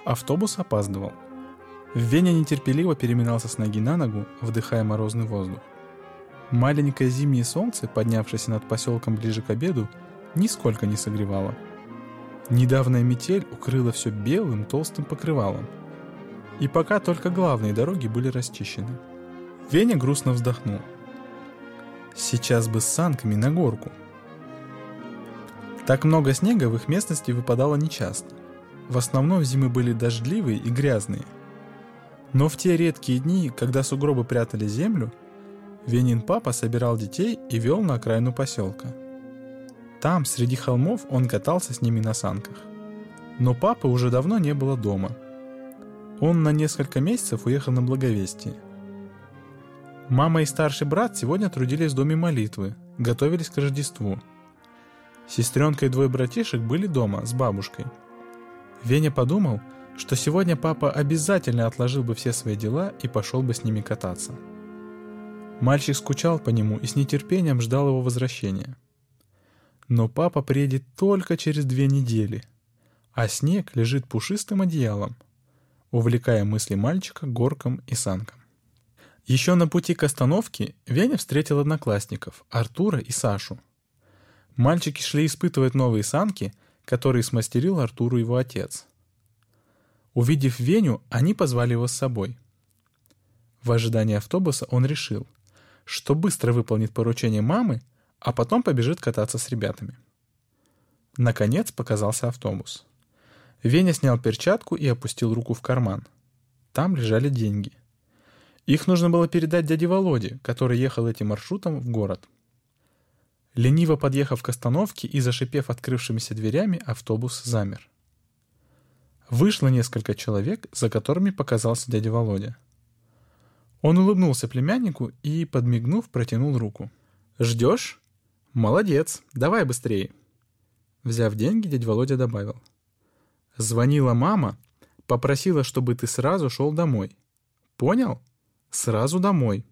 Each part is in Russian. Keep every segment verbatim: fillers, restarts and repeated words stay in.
Автобус опаздывал. Веня нетерпеливо переминался с ноги на ногу, вдыхая морозный воздух. Маленькое зимнее солнце, поднявшееся над поселком ближе к обеду, нисколько не согревало. Недавняя метель укрыла все белым толстым покрывалом. И пока только главные дороги были расчищены. Веня грустно вздохнул. Сейчас бы с санками на горку. Так много снега в их местности выпадало нечасто. В основном зимы были дождливые и грязные. Но в те редкие дни, когда сугробы прятали землю, Венин папа собирал детей и вел на окраину поселка. Там, среди холмов, он катался с ними на санках. Но папы уже давно не было дома. Он на несколько месяцев уехал на Благовестие. Мама и старший брат сегодня трудились в доме молитвы, готовились к Рождеству. Сестренка и двое братишек были дома с бабушкой. Веня подумал, что сегодня папа обязательно отложил бы все свои дела и пошел бы с ними кататься. Мальчик скучал по нему и с нетерпением ждал его возвращения. Но папа приедет только через две недели, а снег лежит пушистым одеялом, увлекая мысли мальчика к горкам и санкам. Еще на пути к остановке Веня встретил одноклассников Артура и Сашу. Мальчики шли испытывать новые санки, которые смастерил Артуру его отец. Увидев Веню, они позвали его с собой. В ожидании автобуса он решил, что быстро выполнит поручение мамы, а потом побежит кататься с ребятами. Наконец показался автобус. Веня снял перчатку и опустил руку в карман. Там лежали деньги. Их нужно было передать дяде Володе, который ехал этим маршрутом в город. Лениво подъехав к остановке и зашипев открывшимися дверями, автобус замер. Вышло несколько человек, за которыми показался дядя Володя. Он улыбнулся племяннику и, подмигнув, протянул руку. «Ждешь? Молодец, давай быстрее!» Взяв деньги, дядя Володя добавил. «Звонила мама, попросила, чтобы ты сразу шел домой. Понял? Сразу домой!»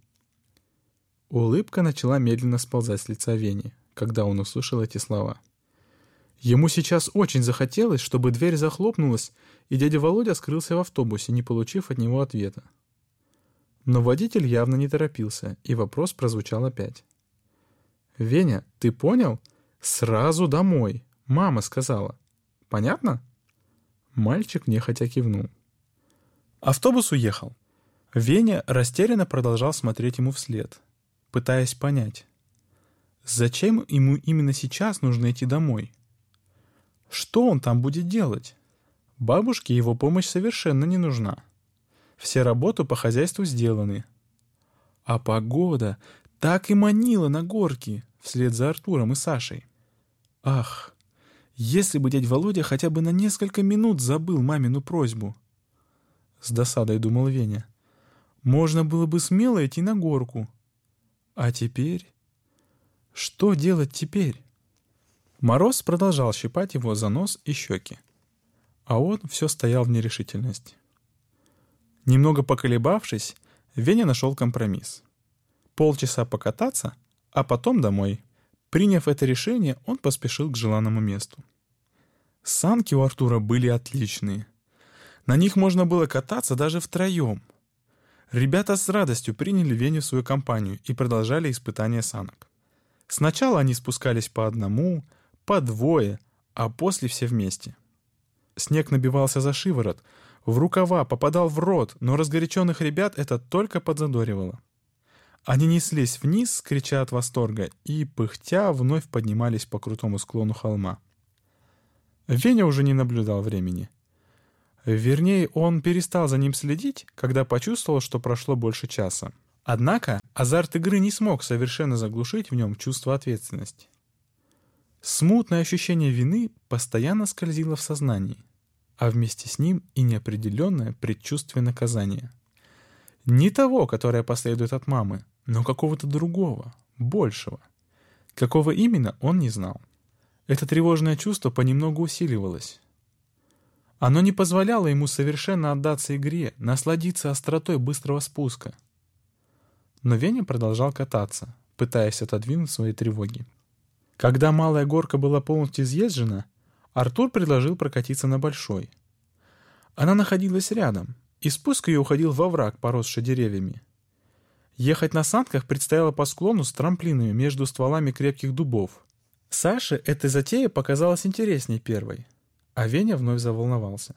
Улыбка начала медленно сползать с лица Вени, когда он услышал эти слова. Ему сейчас очень захотелось, чтобы дверь захлопнулась, и дядя Володя скрылся в автобусе, не получив от него ответа. Но водитель явно не торопился, и вопрос прозвучал опять. «Веня, ты понял? Сразу домой. Мама сказала. Понятно?» Мальчик нехотя кивнул. Автобус уехал. Веня растерянно продолжал смотреть ему вслед, пытаясь понять, зачем ему именно сейчас нужно идти домой? Что он там будет делать? Бабушке его помощь совершенно не нужна. Все работы по хозяйству сделаны. А погода так и манила на горки вслед за Артуром и Сашей. Ах, если бы дядь Володя хотя бы на несколько минут забыл мамину просьбу. С досадой думал Веня. Можно было бы смело идти на горку. А теперь? Что делать теперь? Мороз продолжал щипать его за нос и щеки, а он все стоял в нерешительности. Немного поколебавшись, Веня нашел компромисс. Полчаса покататься, а потом домой. Приняв это решение, он поспешил к желанному месту. Санки у Артура были отличные. На них можно было кататься даже втроем. Ребята с радостью приняли Веню в свою компанию и продолжали испытания санок. Сначала они спускались по одному, по двое, а после все вместе. Снег набивался за шиворот, в рукава, попадал в рот, но разгоряченных ребят это только подзадоривало. Они неслись вниз, крича от восторга, и, пыхтя, вновь поднимались по крутому склону холма. Веня уже не наблюдал времени. Вернее, он перестал за ним следить, когда почувствовал, что прошло больше часа. Однако азарт игры не смог совершенно заглушить в нем чувство ответственности. Смутное ощущение вины постоянно скользило в сознании, а вместе с ним и неопределенное предчувствие наказания. Не того, которое последует от мамы, но какого-то другого, большего. Какого именно, он не знал. Это тревожное чувство понемногу усиливалось. Оно не позволяло ему совершенно отдаться игре, насладиться остротой быстрого спуска. Но Веня продолжал кататься, пытаясь отодвинуть свои тревоги. Когда малая горка была полностью изъезжена, Артур предложил прокатиться на большой. Она находилась рядом, и спуск ее уходил во враг, поросший деревьями. Ехать на санках предстояло по склону с трамплинами между стволами крепких дубов. Саше эта затея показалась интересней первой, а Веня вновь заволновался.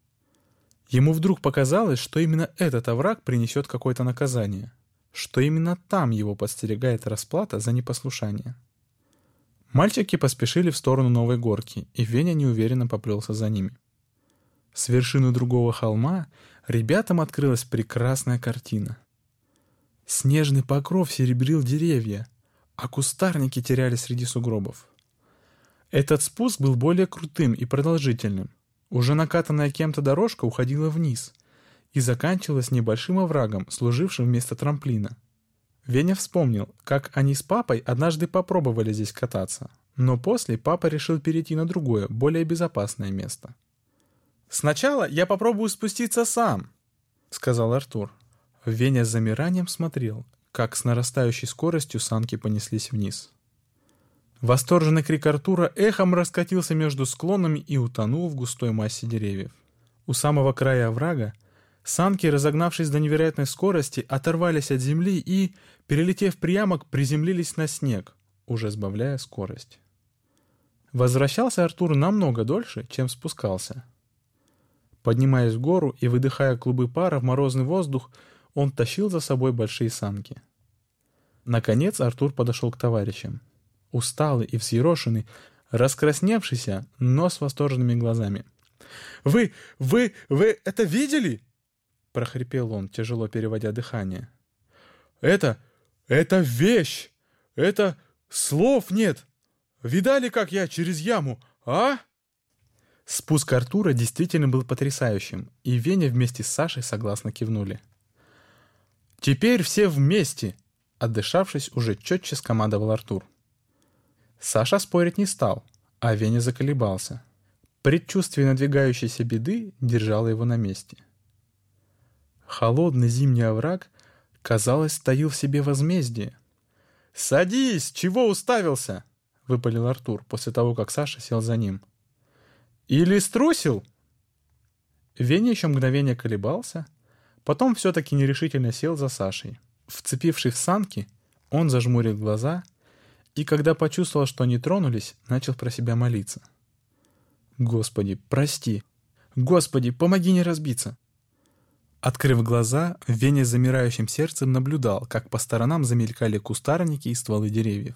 Ему вдруг показалось, что именно этот овраг принесет какое-то наказание, что именно там его подстерегает расплата за непослушание. Мальчики поспешили в сторону новой горки, и Веня неуверенно поплелся за ними. С вершины другого холма ребятам открылась прекрасная картина. Снежный покров серебрил деревья, а кустарники терялись среди сугробов. Этот спуск был более крутым и продолжительным. Уже накатанная кем-то дорожка уходила вниз и заканчивалась небольшим оврагом, служившим вместо трамплина. Веня вспомнил, как они с папой однажды попробовали здесь кататься, но после папа решил перейти на другое, более безопасное место. «Сначала я попробую спуститься сам», — сказал Артур. Веня с замиранием смотрел, как с нарастающей скоростью санки понеслись вниз. Восторженный крик Артура эхом раскатился между склонами и утонул в густой массе деревьев. У самого края оврага санки, разогнавшись до невероятной скорости, оторвались от земли и, перелетев прямо, приземлились на снег, уже сбавляя скорость. Возвращался Артур намного дольше, чем спускался. Поднимаясь в гору и выдыхая клубы пара в морозный воздух, он тащил за собой большие санки. Наконец Артур подошел к товарищам. Усталый и взъерошенный, раскрасневшийся, но с восторженными глазами. «Вы, вы, вы это видели?» — прохрипел он, тяжело переводя дыхание. «Это, это вещь! Это слов нет! Видали, как я через яму, а?» Спуск Артура действительно был потрясающим, и Веня вместе с Сашей согласно кивнули. «Теперь все вместе!» — отдышавшись, уже четче скомандовал Артур. Саша спорить не стал, а Веня заколебался. Предчувствие надвигающейся беды держало его на месте. Холодный зимний овраг, казалось, таил в себе возмездие. «Садись! Чего уставился?» — выпалил Артур после того, как Саша сел за ним. «Или струсил?» Веня еще мгновение колебался, потом все-таки нерешительно сел за Сашей. Вцепившись в санки, он зажмурил глаза и, когда почувствовал, что они тронулись, начал про себя молиться. «Господи, прости! Господи, помоги не разбиться!» Открыв глаза, Веня с замирающим сердцем наблюдал, как по сторонам замелькали кустарники и стволы деревьев.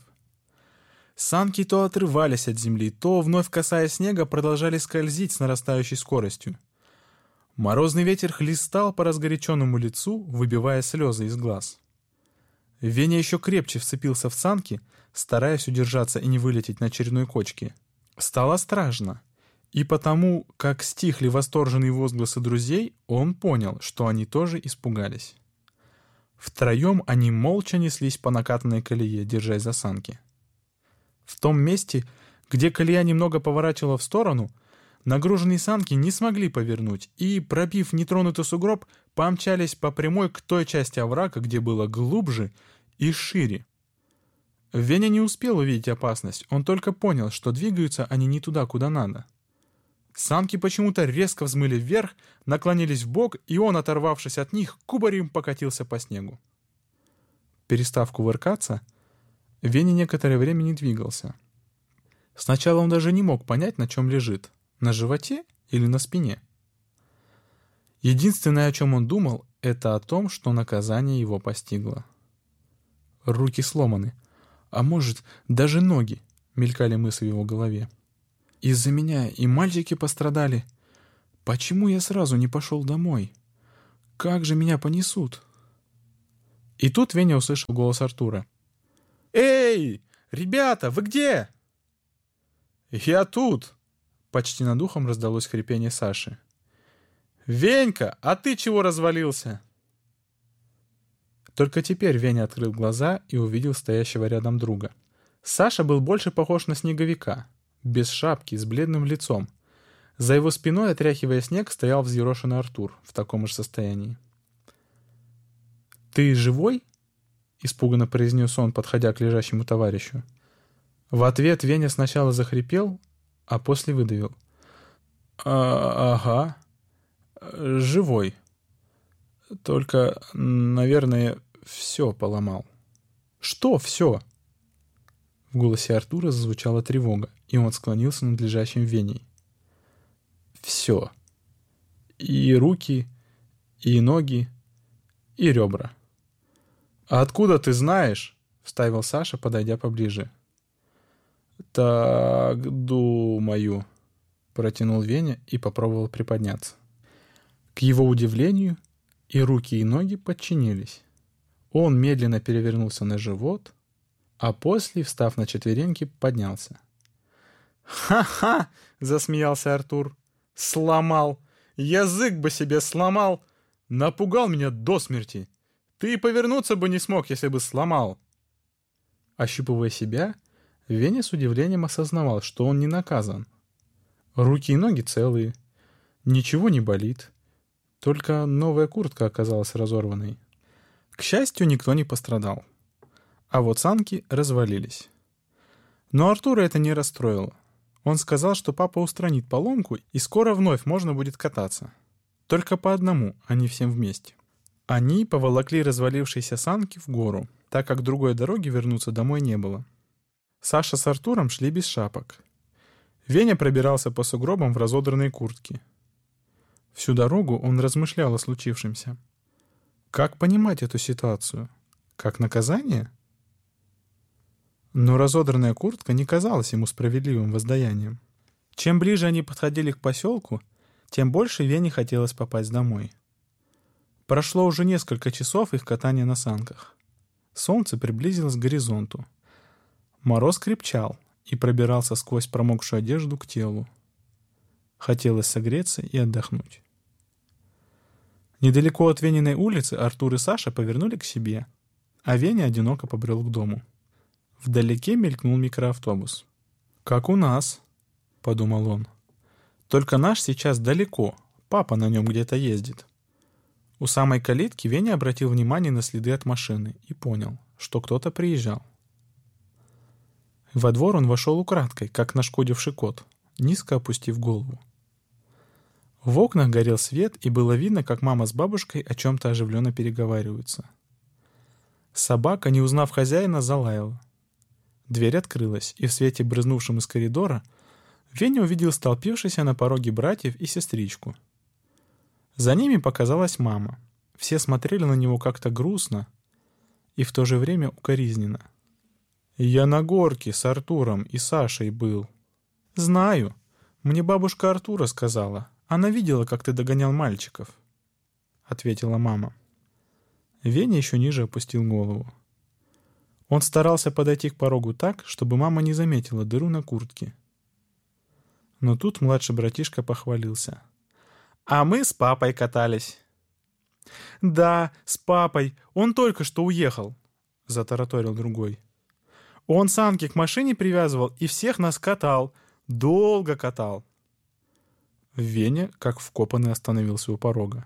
Санки то отрывались от земли, то, вновь касаясь снега, продолжали скользить с нарастающей скоростью. Морозный ветер хлестал по разгоряченному лицу, выбивая слезы из глаз. Веня еще крепче вцепился в санки, стараясь удержаться и не вылететь на очередной кочке. Стало страшно, и потому, как стихли восторженные возгласы друзей, он понял, что они тоже испугались. Втроем они молча неслись по накатанной колее, держась за санки. В том месте, где колея немного поворачивала в сторону, нагруженные санки не смогли повернуть и, пробив нетронутый сугроб, помчались по прямой к той части оврага, где было глубже и шире. Веня не успел увидеть опасность, он только понял, что двигаются они не туда, куда надо. Санки почему-то резко взмыли вверх, наклонились вбок, и он, оторвавшись от них, кубарем покатился по снегу. Перестав кувыркаться, Веня некоторое время не двигался. Сначала он даже не мог понять, на чем лежит — на животе или на спине. Единственное, о чем он думал, это о том, что наказание его постигло. Руки сломаны, а может, даже ноги, мелькали мысли в его голове. Из-за меня и мальчики пострадали. Почему я сразу не пошел домой? Как же меня понесут? И тут Веня услышал голос Артура. «Эй, ребята, вы где?» «Я тут!» — почти над ухом раздалось хрипение Саши. «Венька, а ты чего развалился?» Только теперь Веня открыл глаза и увидел стоящего рядом друга. Саша был больше похож на снеговика, без шапки, с бледным лицом. За его спиной, отряхивая снег, стоял взъерошенный Артур в таком же состоянии. «Ты живой?» — испуганно произнес он, подходя к лежащему товарищу. В ответ Веня сначала захрипел, а после выдавил. «А, ага. живой. Только, наверное, все поломал». «Что все?» В голосе Артура зазвучала тревога, и он склонился над лежащим Веней. «Все. И руки, и ноги, и ребра». «А откуда ты знаешь?» — вставил Саша, подойдя поближе. «Так думаю», — протянул Веня и попробовал приподняться. К его удивлению, и руки, и ноги подчинились. Он медленно перевернулся на живот, а после, встав на четвереньки, поднялся. «Ха-ха!» — засмеялся Артур. «Сломал! Язык бы себе сломал! Напугал меня до смерти! Ты и повернуться бы не смог, если бы сломал!» Ощупывая себя, Веня с удивлением осознавал, что он не наказан. Руки и ноги целые, ничего не болит, только новая куртка оказалась разорванной. К счастью, никто не пострадал. А вот санки развалились. Но Артура это не расстроило. Он сказал, что папа устранит поломку, и скоро вновь можно будет кататься. Только по одному, а не всем вместе. Они поволокли развалившиеся санки в гору, так как другой дороги вернуться домой не было. Саша с Артуром шли без шапок. Веня пробирался по сугробам в разодранной куртке. Всю дорогу он размышлял о случившемся. Как понимать эту ситуацию? Как наказание? Но разодранная куртка не казалась ему справедливым воздаянием. Чем ближе они подходили к поселку, тем больше Вене хотелось попасть домой. Прошло уже несколько часов их катания на санках. Солнце приблизилось к горизонту. Мороз крепчал и пробирался сквозь промокшую одежду к телу. Хотелось согреться и отдохнуть. Недалеко от Вениной улицы Артур и Саша повернули к себе, а Веня одиноко побрел к дому. Вдалеке мелькнул микроавтобус. «Как у нас», — подумал он. «Только наш сейчас далеко, папа на нем где-то ездит». У самой калитки Веня обратил внимание на следы от машины и понял, что кто-то приезжал. Во двор он вошел украдкой, как нашкодивший кот, низко опустив голову. В окнах горел свет, и было видно, как мама с бабушкой о чем-то оживленно переговариваются. Собака, не узнав хозяина, залаяла. Дверь открылась, и в свете, брызнувшем из коридора, Веня увидел столпившихся на пороге братьев и сестричку. За ними показалась мама. Все смотрели на него как-то грустно и в то же время укоризненно. «Я на горке с Артуром и Сашей был». «Знаю. Мне бабушка Артура сказала. Она видела, как ты догонял мальчиков», — ответила мама. Веня еще ниже опустил голову. Он старался подойти к порогу так, чтобы мама не заметила дыру на куртке. Но тут младший братишка похвалился. «А мы с папой катались». «Да, с папой. Он только что уехал», — затараторил другой. «Он санки к машине привязывал и всех нас катал. Долго катал». Веня, как вкопанный, остановился у порога.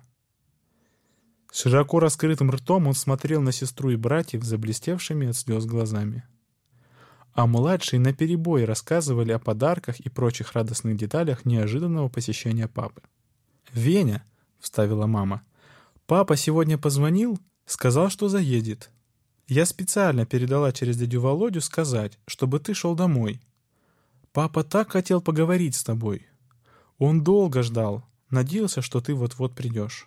Широко раскрытым ртом он смотрел на сестру и братьев, заблестевшими от слез глазами. А младшие наперебой рассказывали о подарках и прочих радостных деталях неожиданного посещения папы. «Веня», — вставила мама, — «папа сегодня позвонил, сказал, что заедет. Я специально передала через дядю Володю сказать, чтобы ты шел домой. Папа так хотел поговорить с тобой. Он долго ждал, надеялся, что ты вот-вот придешь».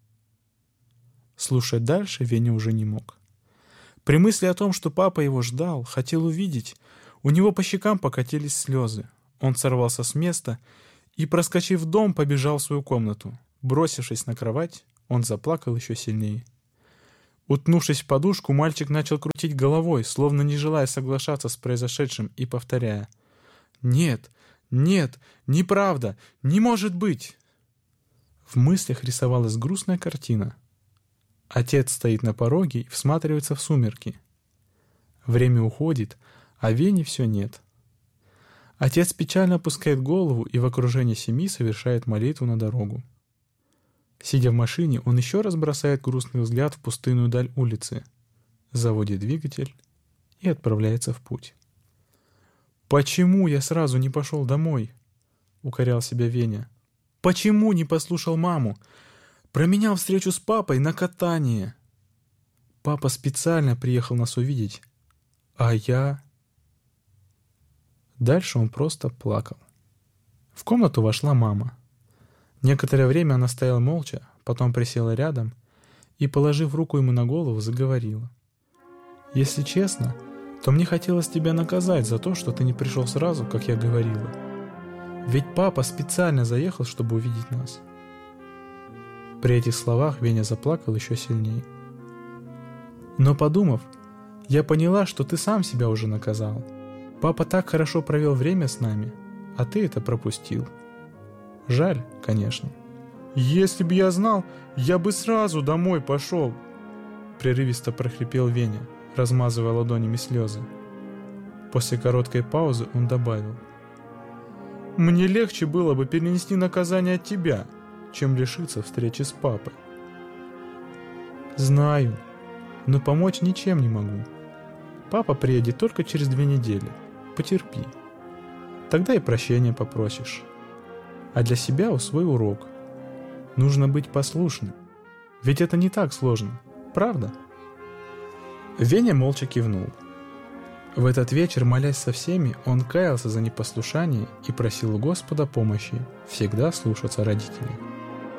Слушать дальше Веня уже не мог. При мысли о том, что папа его ждал, хотел увидеть, у него по щекам покатились слезы. Он сорвался с места и, проскочив в дом, побежал в свою комнату. Бросившись на кровать, он заплакал еще сильнее. Утнувшись в подушку, мальчик начал крутить головой, словно не желая соглашаться с произошедшим, и повторяя: «Нет, нет, неправда, не может быть!» В мыслях рисовалась грустная картина. Отец стоит на пороге и всматривается в сумерки. Время уходит, а Вени все нет. Отец печально опускает голову и в окружении семьи совершает молитву на дорогу. Сидя в машине, он еще раз бросает грустный взгляд в пустынную даль улицы, заводит двигатель и отправляется в путь. «Почему я сразу не пошел домой?» — укорял себя Веня. «Почему не послушал маму? Променял встречу с папой на катание. Папа специально приехал нас увидеть. А я... Дальше он просто плакал. В комнату вошла мама. Некоторое время она стояла молча, потом присела рядом и, положив руку ему на голову, заговорила. «Если честно, то мне хотелось тебя наказать за то, что ты не пришел сразу, как я говорила. Ведь папа специально заехал, чтобы увидеть нас». При этих словах Веня заплакал еще сильнее. «Но подумав, я поняла, что ты сам себя уже наказал. Папа так хорошо провел время с нами, а ты это пропустил. Жаль, конечно». «Если бы я знал, я бы сразу домой пошел», — прерывисто прохрипел Веня, размазывая ладонями слезы. После короткой паузы он добавил: «Мне легче было бы перенести наказание от тебя, чем лишиться встречи с папой». «Знаю, но помочь ничем не могу. Папа приедет только через две недели. Потерпи. Тогда и прощения попросишь. А для себя усвой урок. Нужно быть послушным. Ведь это не так сложно, правда?» Веня молча кивнул. В этот вечер, молясь со всеми, он каялся за непослушание и просил у Господа помощи всегда слушаться родителей.